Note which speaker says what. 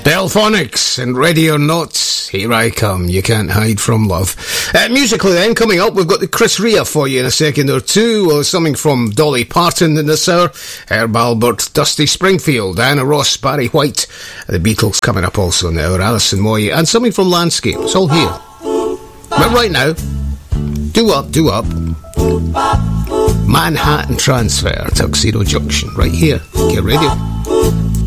Speaker 1: Delphonics and Ready or Not, Here I Come, You Can't Hide From Love. Musically then, coming up, we've got the Chris Rea for you in a second or two, or something from Dolly Parton in this hour, Herb Albert, Dusty Springfield, Diana Ross, Barry White, the Beatles coming up also in the hour, Alison Moy, and something from Landscape. It's all here. But right now, do up. Manhattan Transfer, Tuxedo Junction, right here, Get Radio.